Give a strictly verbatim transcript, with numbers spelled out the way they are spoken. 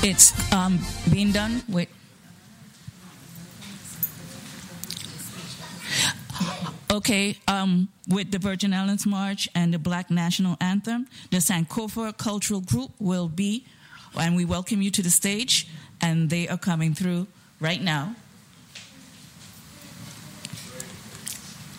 It's um, being done with... Okay, um, with the Virgin Islands March and the Black National Anthem, the Sankofa Cultural Group will be, and we welcome you to the stage, and they are coming through right now.